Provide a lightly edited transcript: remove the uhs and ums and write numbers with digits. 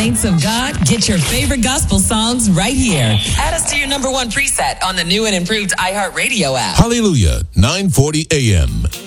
saints of God, get your favorite gospel songs right here. Add us to your number one preset on the new and improved iHeartRadio app. Hallelujah, 940 AM.